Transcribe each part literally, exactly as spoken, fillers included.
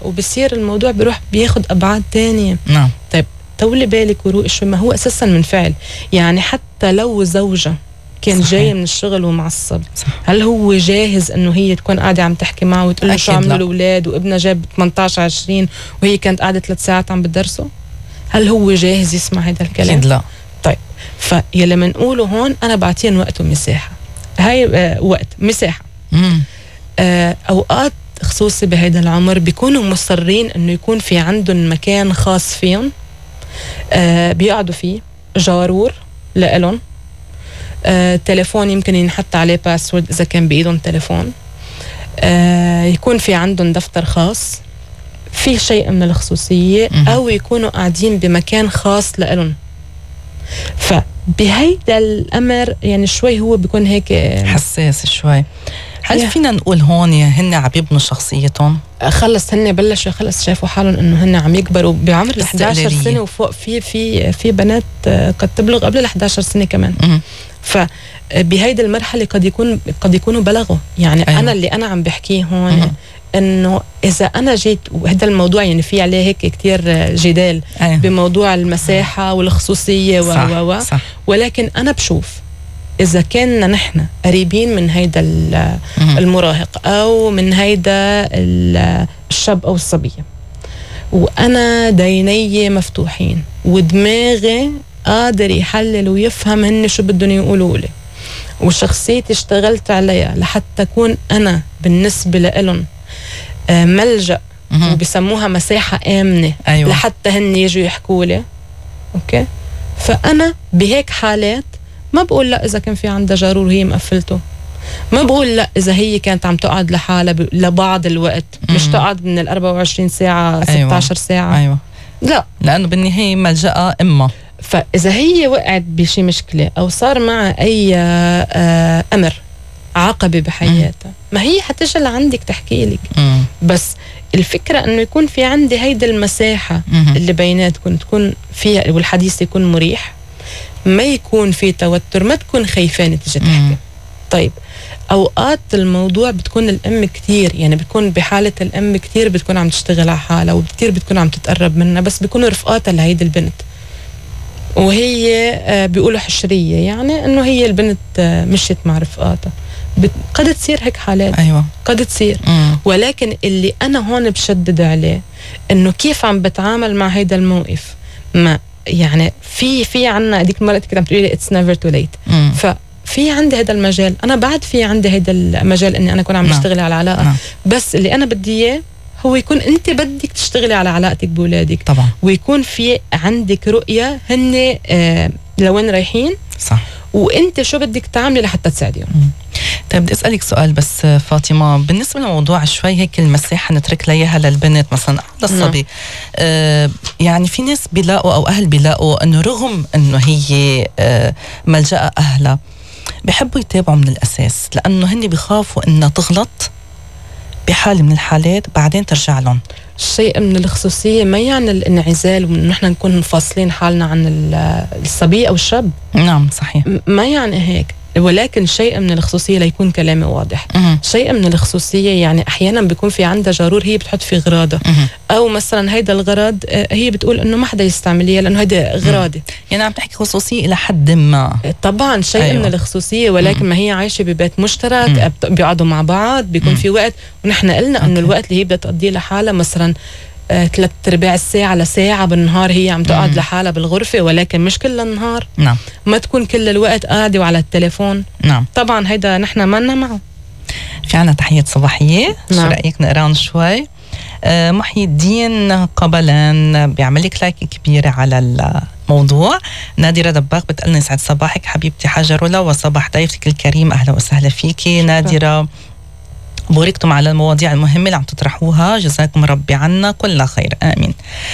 وبصير الموضوع بيروح بياخد أبعاد تانية. نعم. طيب طولي بالك وروقي شوي، ما هو أساسا منفعل. يعني حتى لو زوجة كان صحيح. جاي من الشغل ومعصب، هل هو جاهز انه هي تكون قاعده عم تحكي معه وتقول له شو عملوا الاولاد وابنها جاب ثمانية عشر عشرين وهي كانت قاعده ثلاث ساعات عم بتدرسه؟ هل هو جاهز يسمع هذا الكلام؟ اكيد لا. طيب فيلي منقوله هون انا بعطيهم وقت ومساحه. هاي آه وقت مساحه. آه اوقات خصوصي بهيدا العمر بيكونوا مصرين انه يكون في عندهم مكان خاص فيهم آه بيقعدوا فيه، جارور لإلهم، آه، تليفون يمكن ينحط عليه باسورد إذا كان بإيدهم تليفون، آه، يكون في عندهم دفتر خاص في شيء من الخصوصية، أو يكونوا قاعدين بمكان خاص لإلهم. فبهيدا الأمر يعني شوي هو بيكون هيك حساس شوي. هل فينا نقول هون هن عم يبنوا شخصيتهم؟ خلص هن بلشوا خلص شافوا حالهم انه هن عم يكبروا بعمر ال إحدى عشر سنه وفوق. في في في بنات قد تبلغ قبل ال إحدى عشر سنه كمان. م- فبهيدي المرحله قد يكون قد يكونوا بلغوا. يعني أيوة. انا اللي انا عم بحكيه هون م- انه اذا انا جيت وهذا الموضوع يعني في عليه هيك كتير جدال أيوة. بموضوع المساحه والخصوصيه و و ولكن انا بشوف إذا كنا نحن قريبين من هيدا المراهق أو من هيدا الشاب أو الصبية، وأنا ديني مفتوحين ودماغي قادر يحلل ويفهم هن شو بدهم يقولوا لي، وشخصيتي اشتغلت عليها لحتى أكون أنا بالنسبة لإلهم ملجأ وبسموها مساحة آمنة. أيوة. لحتى هن يجوا يحكوا لي. أوكي. فأنا بهيك حالات ما بقول لا إذا كان في عندها جارور وهي مقفلته، ما بقول لا إذا هي كانت عم تقعد لحالها ب... لبعض الوقت، مش تقعد من ال أربعة وعشرين ساعة ستة عشر ساعة. أيوة. لا، لأنه بالنهاية ملجأة إما. فإذا هي وقعت بشي مشكلة أو صار معها أي أمر عقبة بحياتها، ما هي حتجي لعندك تحكي لك. مم. بس الفكرة أنه يكون في عندي هيدا المساحة مم. اللي بيناتكم تكون فيها والحديث يكون مريح، ما يكون في توتر، ما تكون خايفانة تيجي تحكي. طيب أوقات الموضوع بتكون الأم كتير، يعني بتكون بحالة الأم كتير بتكون عم تشتغل على حالها وكتير بتكون عم تتقرب منها، بس بيكونوا رفقاتها لهيدي البنت وهي بيقولوا حشرية، يعني أنه هي البنت مشيت مع رفقاتها. قد تصير هيك حالات. أيوة. قد تصير. مم. ولكن اللي أنا هون بشدد عليه أنه كيف عم بتعامل مع هيدا الموقف. ما يعني في في عنا هذيك المرة كنت عم تقولي لي اتس نيفر تو ليت، ففي عندي هذا المجال، انا بعد في عندي هذا المجال اني انا اكون عم بشتغل على علاقه. نعم. بس اللي انا بدي اياه هو يكون انت بدك تشتغلي على علاقتك باولادك طبعا، ويكون في عندك رؤيه هن آه لوين رايحين. صح. وانت شو بدك تعملي لحتى تساعديهم. طيب بدي اسالك سؤال بس فاطمه، بالنسبه للموضوع شوي هيك المساحه نترك ليها للبنت مثلا للصبي. آه يعني في ناس بيلاقوا او اهل بيلاقوا انه رغم انه هي آه ملجأ اهلها بحبوا يتابعوا من الاساس، لانه هن بيخافوا انها تغلط بحال من الحالات بعدين ترجع لهم. شيء من الخصوصيه ما يعني الانعزال وانه نحن نكون فاصلين حالنا عن الصبي او الشاب. نعم صحيح. ما يعني هيك، ولكن شيء من الخصوصية ليكون كلامي واضح. مه. شيء من الخصوصية يعني أحيانا بيكون في عندها جارور هي بتحط في غراضة، أو مثلا هيدا الغرض هي بتقول إنه ما حدا يستعمليه لأنه هيدا غراضي. يعني عم تحكي خصوصية إلى حد ما. طبعا شيء أيوة. من الخصوصية، ولكن مه. ما هي عايشة ببيت مشترك، بيقعدوا مع بعض، بيكون مه. في وقت، ونحن قلنا إنه الوقت اللي هي بدها تقضيه لحالها مثلا آه، ثلاث ارباع الساعة لساعة بالنهار هي عم تقعد مم. لحالها بالغرفة، ولكن مش كل النهار. نعم. ما تكون كل الوقت قاعدة وعلى التليفون. نعم. طبعا هيدا نحن مالنا معه. في عنا تحية صباحية. نعم. شو رأيك نقران شوي؟ آه محي الدين قبلان بيعمل لك لايك كبيرة على الموضوع. نادرة دباغ بتقلني سعد صباحك حبيبتي حجرولا وصباح ضيفتك الكريم، أهلا وسهلا فيكي. نادرة بوركتم على المواضيع المهمة اللي عم تطرحوها، جزاكم ربي عنا كل خير، آمين.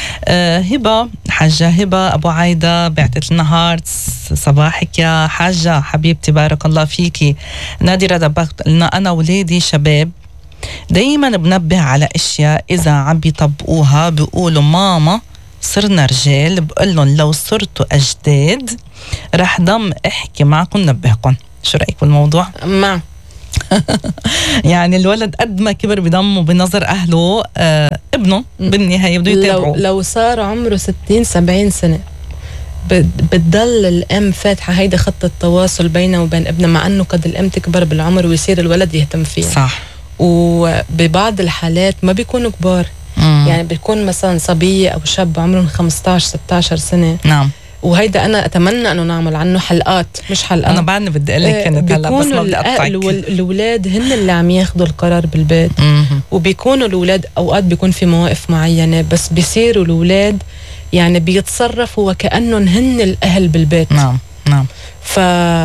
أه هبة حاجة هبة أبو عايدة بعتت لنا هارتس، صباحك يا حاجة حبيبتي بارك الله فيكي. نادرة دبقت لنا أنا ولادي شباب دايما بنبه على أشياء إذا عم بيطبقوها بيقولوا ماما صرنا رجال، بقول لهم لو صرتوا أجداد رح ضم أحكي معكم نبهكم. شو رأيك بالموضوع؟ مع يعني الولد قد ما كبر بضمه بنظر أهله آه ابنه بالنهاية بده يتابعه. لو, لو صار عمره ستين سبعين سنة بتضل الأم فاتحة هيدا خط التواصل بينه وبين ابنه، مع أنه قد الأم تكبر بالعمر ويصير الولد يهتم فيها. صح. وببعض الحالات ما بيكونوا كبار، مم. يعني بيكون مثلا صبية أو شاب عمرهم خمستاشر ستاشر سنة. نعم. وهيدا أنا أتمنى أنه نعمل عنه حلقات، مش حلقات. أنا بعدني بدي أقول لك كنت هلا بس ما بدي أقطعك. الأولاد هن اللي عم ياخدوا القرار بالبيت، مم. وبيكونوا الأولاد أوقات بيكون في مواقف معينة بس بيصيروا الأولاد يعني بيتصرفوا وكأنهم هن الأهل بالبيت. نعم نعم. ف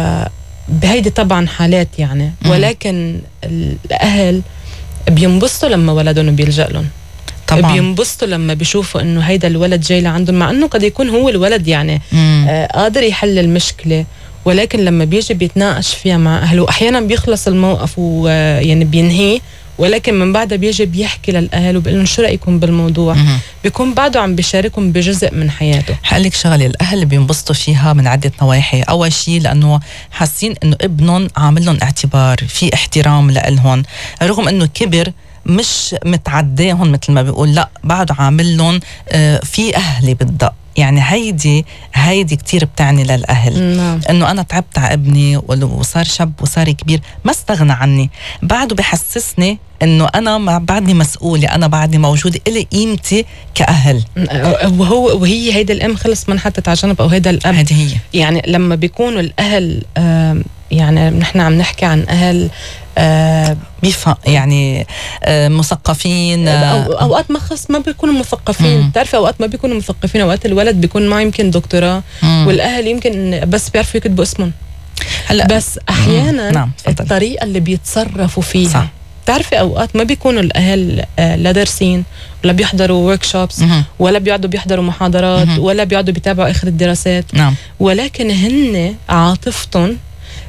بهيدي طبعا حالات يعني، ولكن الأهل بينبسطوا لما ولدهم بيلجأ لهم طبعا، بينبسطوا لما بيشوفوا انه هيدا الولد جاي لعندهم، مع انه قد يكون هو الولد يعني آه قادر يحل المشكلة، ولكن لما بيجي بيتناقش فيها مع أهله أحيانا بيخلص الموقف ويعني بينهي، ولكن من بعدها بيجي بيحكي للأهل وبيقول لهم شو رأيكم بالموضوع. مم. بيكون بعده عم بيشاركهم بجزء من حياته. حقلك شغلة الأهل بينبسطوا فيها من عدة نواحي. أول شيء لأنه حاسين إنه ابنهم عامل لهم اعتبار، في احترام لهم، رغم إنه كبر مش متعداهم مثل ما بيقول، لا بعده عامل لهم آه في أهلي بالدق. يعني هيدي هيدي كتير بتعني للأهل. نعم. إنه أنا تعبت على ابني وصار شاب وصار كبير ما استغنى عني، بعده بحسسني إنه أنا ما بعدني مسؤولة، أنا بعدني موجودة، إلي قيمتي كأهل. وهو وهي هيدا الأم خلص ما انحطت على جنب، أو هيدا الأب. هيدي هي. يعني لما بيكونوا الأهل آه يعني نحن عم نحكي عن أهل آه بيفهم يعني آه مثقفين، آه أو أوقات ما خص ما بيكونوا مثقفين. بتعرفي أوقات ما بيكونوا مثقفين، أوقات الولد بيكون ما يمكن دكتوراه، والأهل يمكن بس بيعرفوا يكتبوا اسمهم. هلا بس أحيانا نعم. الطريقة اللي بيتصرفوا فيها صح. بتعرفي أوقات ما بيكونوا الأهل آه لا دارسين ولا بيحضروا ورك شوبس ولا بيقعدوا بيحضروا محاضرات مم. ولا بيقعدوا بيتابعوا آخر الدراسات. نعم. ولكن هن عاطفتهم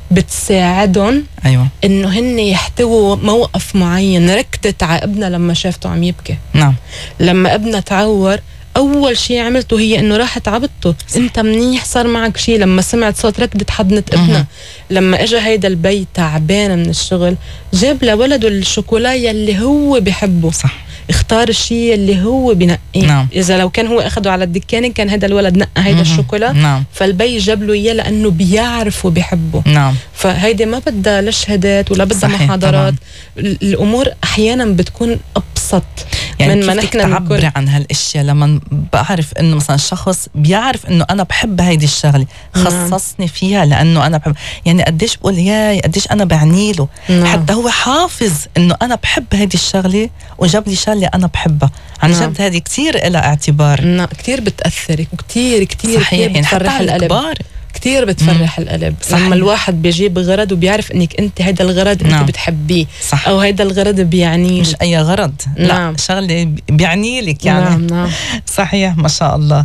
بتساعدهم أيوة. إنه هن يحتووا موقف معين. ركضت على ابنها لما شافته عم يبكي. نعم. لما ابنها تعور أول شيء عملته هي إنه راحت عبطته. أنت منيح، صار معك شيء. لما سمعت صوت ركضت حضنت ابنها. لما إجا هيدا البيت تعبان من الشغل جاب لولده الشوكولاية اللي هو بيحبه. صح. اختار الشيء اللي هو بنقيه. نعم. إذا لو كان هو أخده على الدكان كان هذا الولد نقى هيدا الشوكولا. نعم. فالبي جاب له إياه لأنه بيعرف وبيحبه. نعم. فهيدي ما بدها لا شهادات ولا بدها محاضرات. الأمور أحيانا بتكون أبسط يعني من ما نحن تعبر عن هالاشياء. لما بعرف انه مثلا شخص بيعرف انه انا بحب هيدي الشغله خصصني فيها لانه انا بحب، يعني قديش بقول ياي قديش انا بعني له. نعم. حتى هو حافظ انه انا بحب هيدي الشغله وجاب لي شغله انا بحبها عن نعم. جد هذه كثير لها اعتبار. نعم. كثير بتاثرك وكثير كثير كثير بتفرح القلب، كتير بتفرح مم. القلب. صحيح. لما الواحد بيجيب غرض وبيعرف انك انت هيدا الغرض نعم. انت بتحبيه. صح. او هيدا الغرض بيعني مش اي غرض. نعم. لا شغله بيعني لك يعني. نعم. نعم. صحيح ما شاء الله.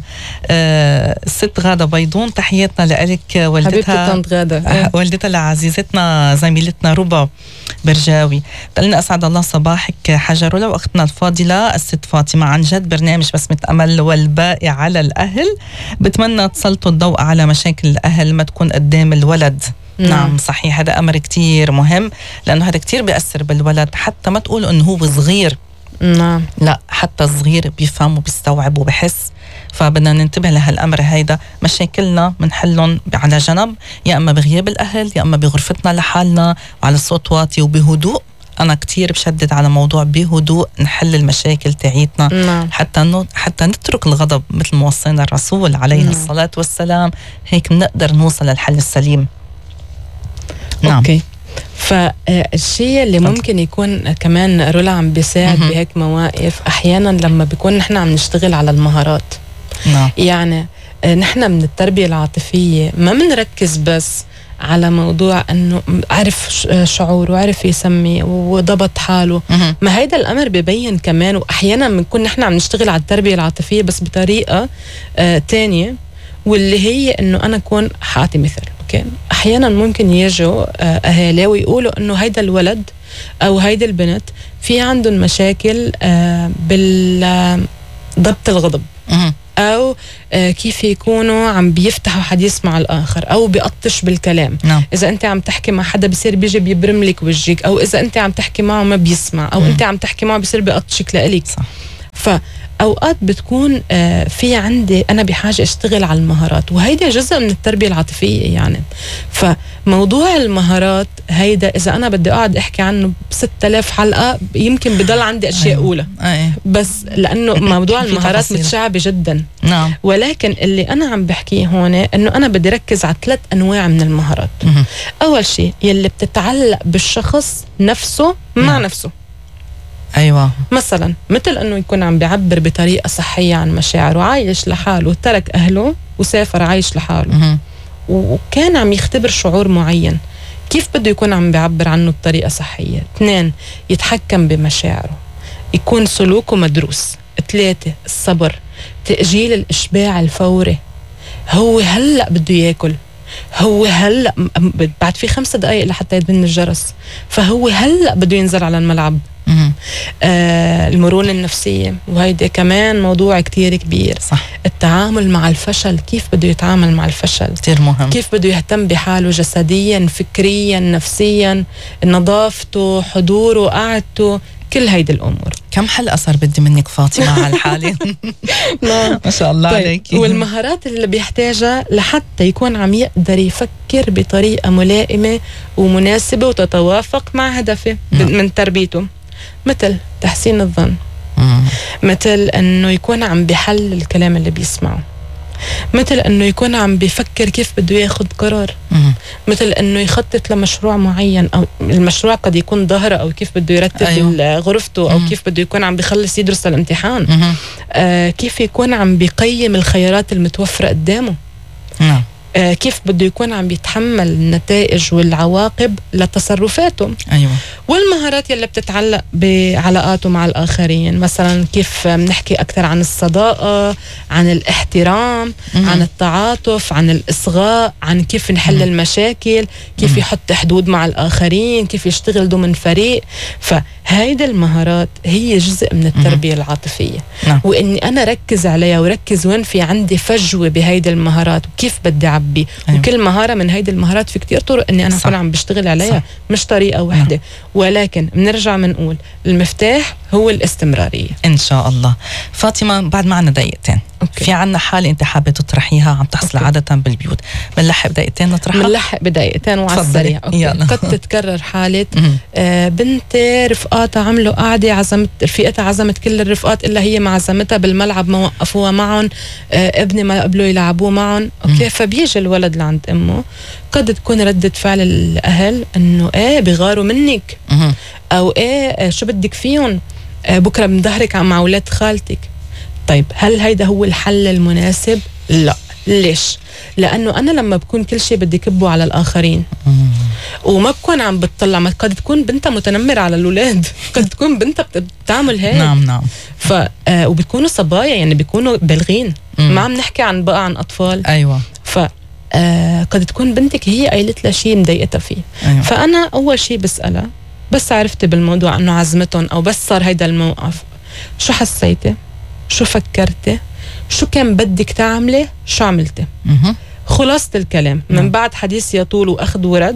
آه ست غادة بيضون تحياتنا لك والدتها حبيبتي غادة. آه والدتها لعزيزتنا زميلتنا ربا برجاوي. قلنا اسعد الله صباحك حجر، ولو اختنا الفاضله الست فاطمه. عن جد برنامج بسمة امل والباقي على الاهل. بتمنى تسلطوا الضوء على مشاكل الأهل ما تكون قدام الولد. نعم, نعم صحيح. هذا أمر كتير مهم لأنه هذا كتير بيأثر بالولد. حتى ما تقولوا أنه هو صغير. نعم. لا حتى صغير بيفهم وبيستوعب وبحس. فبدنا ننتبه لهالأمر هيدا. مشاكلنا منحلهم على جنب، يا أما بغياب الأهل يا أما بغرفتنا لحالنا وعلى الصوت واطي وبهدوء. أنا كتير بشدد على موضوع بهدوء نحل المشاكل تعيتنا. نعم. حتى نو حتى نترك الغضب مثل ما وصينا الرسول عليه نعم. الصلاة والسلام. هيك نقدر نوصل للحل السليم. نعم. أوكي. فالشيء اللي ممكن يكون كمان رولا عم بيساعد بهيك مواقف أحيانا لما بيكون نحن عم نشتغل على المهارات. نعم. يعني نحن من التربية العاطفية ما منركز بس على موضوع انه عرف شعور وعرف يسمي وضبط حاله. مه. ما هيدا الامر ببين كمان. واحيانا بنكون نحن عم نشتغل على التربيه العاطفيه بس بطريقه آه تانية، واللي هي انه انا اكون حاعطي مثل. اوكي احيانا ممكن يجوا آه اهالي ويقولوا انه هيدا الولد او هيدا البنت في عندهم مشاكل آه بالضبط الغضب. مه. أو آه كيف يكونوا عم بيفتحوا حديث مع الآخر أو بيقطش بالكلام. نعم. إذا أنت عم تحكي مع حدا بيصير بيجي بيبرم لك وجهك، أو إذا أنت عم تحكي معه ما بيسمع، أو م. أنت عم تحكي معه بيصير بيقطشك لإلك. صح. فأوقات بتكون آه في عندي أنا بحاجة أشتغل على المهارات، وهيدا جزء من التربية العاطفية يعني. فموضوع المهارات هيدا إذا أنا بدي أقعد أحكي عنه بستة آلاف حلقة يمكن بضل عندي أشياء أيوة. أولى أيوة. بس لأنه موضوع المهارات متشعبة جدا. نعم. ولكن اللي أنا عم بحكيه هون أنه أنا بدي ركز على ثلاث أنواع من المهارات. م- أول شيء يلي بتتعلق بالشخص نفسه مع نعم. نفسه. أيوة. مثلا مثل أنه يكون عم بيعبر بطريقة صحية عن مشاعره، عايش لحاله، ترك أهله وسافر عايش لحاله م- وكان عم يختبر شعور معين، كيف بده يكون عم بيعبر عنه بطريقة صحية؟ اثنين، يتحكم بمشاعره، يكون سلوكه مدروس. ثلاثة، الصبر، تأجيل الإشباع الفوري. هو هلأ بده ياكل، هو هلأ بعد في خمس دقايق لحتى يدن الجرس، فهو هلأ بده ينزل على الملعب. آه المرونة النفسية، وهيدا كمان موضوع كتير كبير. صح. التعامل مع الفشل، كيف بده يتعامل مع الفشل، كتير مهم. كيف بده يهتم بحاله جسديا فكريا نفسيا، نظافته، حضوره، قعدته، كل هيدي الأمور. كم حلقة صار بدي منك فاطمة على الحالة؟ ما شاء الله طيب. عليكي. والمهارات اللي بيحتاجها لحتى يكون عم يقدر يفكر بطريقة ملائمة ومناسبة وتتوافق مع هدفه من تربيته، مثل تحسين الظن، مم. مثل أنه يكون عم بيحلل الكلام اللي بيسمعه، مثل أنه يكون عم بيفكر كيف بده ياخد قرار، مم. مثل أنه يخطط لمشروع معين، أو المشروع قد يكون ظهره، أو كيف بده يرتب أيوه. غرفته، أو مم. كيف بده يكون عم بيخلص يدرس الامتحان، آه كيف يكون عم بيقيم الخيارات المتوفرة قدامه، نعم. آه كيف بده يكون عم بيتحمل النتائج والعواقب لتصرفاته. أيوة. والمهارات يلي بتتعلق بعلاقاته مع الآخرين، مثلا كيف بنحكي أكثر عن الصداقة، عن الاحترام، م- عن التعاطف، عن الإصغاء، عن كيف نحل م- المشاكل، كيف م- يحط حدود مع الآخرين، كيف يشتغل ضمن فريق. فهيدا المهارات هي جزء من التربية م- العاطفية. نعم. وإني أنا ركز عليها وركز وين في عندي فجوة بهيدا المهارات وكيف بدي أعبي. أيوة. وكل مهارة من هيدا المهارات في كتير طرق إني أنا أكون عم بشتغل عليها. صح. مش طريقة واحدة. نعم. ولكن بنرجع بنقول المفتاح هو الاستمرارية إن شاء الله. فاطمة بعد ما عنا دقيقتين. أوكي. في عنا حالة أنت حابة تطرحيها عم تحصل أوكي. عادة بالبيوت، بنلحق بدقيقتين نطرحها؟ بنلحق بدقيقتين وعلى السريع. قد تتكرر حالة آه بنتي رفقاتها عملوا قاعدة، عزمت رفيقتها، عزمت كل الرفقات إلا هي ما عزمتها، بالملعب ما وقفوها معهم، آه ابني ما قبلوا يلعبوه معهم. أوكي. فبيجي الولد لعند أمه، قد تكون ردة فعل الأهل إنه إيه بيغاروا منك، أو إيه شو بدك فيهم، آه بكرة بنظهرك مع أولاد خالتك. طيب هل هيدا هو الحل المناسب؟ لا. ليش؟ لأنه أنا لما بكون كل شيء بدي كبه على الآخرين وما بكون عم بتطلع، ما قد تكون بنتها متنمرة على الأولاد، قد تكون بنتها بتعمل هيك. نعم نعم. ف آه وبتكونوا صبايا، يعني بيكونوا بالغين، ما عم نحكي عن بقى عن أطفال. أيوة. ف آه قد تكون بنتك هي قايلت لها شيء مضايقتها فيه. أيوة. فأنا أول شيء بسألها، بس عرفتي بالموضوع أنه عزمتهم أو بس صار هيدا الموقف، شو حسيتي؟ شو فكرتي؟ شو كان بدك تعملي؟ شو عملتي؟ خلاصة الكلام من بعد حديث يطول وأخذ ورد،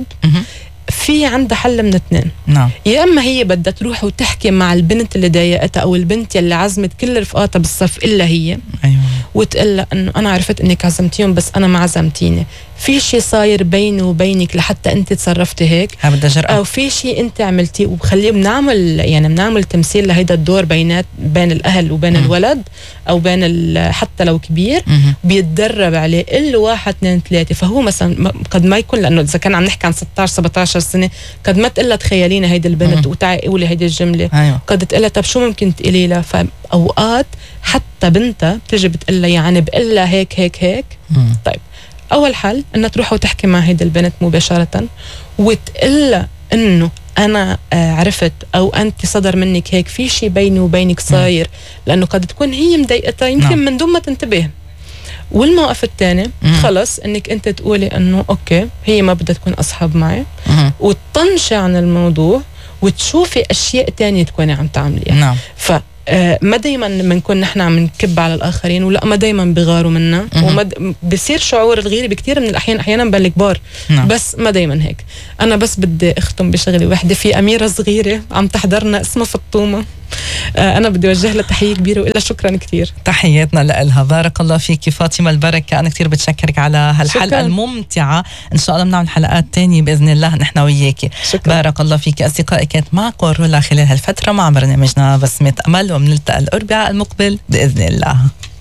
في عندها حل من اثنين. نعم. يا اما هي بدها تروح وتحكي مع البنت اللي ضايقتها او البنت اللي عزمت كل رفقاتها بالصف الا هي. ايوه. وتقول لها انه انا عرفت انك عزمتيهم بس انا ما عزمتيني، في شيء صاير بيني وبينك لحتى انت تصرفتي هيك، بدها جرأة، او في شيء انت عملتيه. وبخليه بنعمل يعني بنعمل تمثيل لهيدا الدور بينات بين الاهل وبين م. الولد او بين حتى لو كبير م. بيتدرب عليه له واحد اثنين ثلاثه. فهو مثلا قد ما يكون، لانه اذا كان عم نحكي عن ستة عشر سبعة عشر سنه، قد ما تقول لها تخيلينا هيدي البنت وتعي قولي هيدي الجمله. أيوة. قد تقول لها طب شو ممكن تقولي لها. فاوقات حتى بنتها بتجي بتقول لها يعني بقول لها هيك هيك هيك. م. طيب أول حل إنها تروح وتحكي مع هيدي البنت مباشرة وتقول لها إنه أنا آه عرفت أو أنت صدر منك هيك، في شيء بيني وبينك صاير، لأنه قد تكون هي مضايقتها يمكن نعم. من دون ما تنتبه. والموقف الثاني خلص إنك أنت تقولي إنه أوكي هي ما بدها تكون أصحاب معي، وتطنشي عن الموضوع وتشوفي أشياء تانية تكوني عم تعمليها. نعم. ف ما دايما بنكون نحن عم نكب على الاخرين، ولا ما دايما بغاروا منا، وما بصير شعور الغيره بكثير من الاحيان احيانا بالكبار، نعم. بس ما دايما هيك. انا بس بدي اختم بشغله واحده. في اميره صغيره عم تحضرنا اسمها فطومه، أنا بدي أوجه لها تحية كبيرة وإلا شكرا كتير. تحياتنا لها. بارك الله فيك فاطمة البركة. أنا كتير بتشكرك على هالحلقة شكرا. الممتعة. إن شاء الله بنعمل حلقات تانية بإذن الله نحن وياكي. بارك الله فيك أصدقائي. كانت معكم رولا خلال هالفترة مع برنامجنا بسمة أمل، ومنلتقى الأربعاء المقبل بإذن الله.